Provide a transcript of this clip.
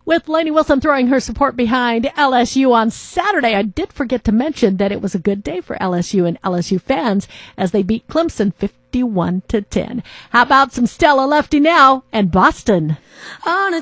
With Lainey Wilson throwing her support behind LSU on Saturday, I did forget to mention that it was a good day for LSU and LSU fans as they beat Clemson 51-10. How about some Stella Lefty now and Boston?